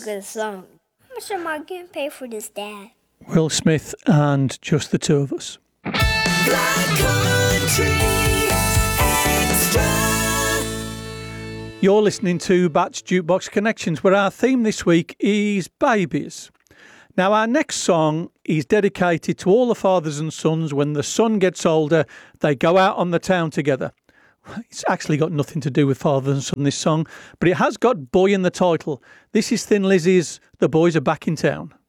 good song. How much am I getting paid for this, Dad? Will Smith and just the two of us. Black Country Extra. You're listening to Bat's Jukebox Connections, where our theme this week is babies. Now, our next song is dedicated to all the fathers and sons. When the son gets older, they go out on the town together. It's actually got nothing to do with father and son, this song, but it has got boy in the title. This is Thin Lizzy's The Boys Are Back in Town.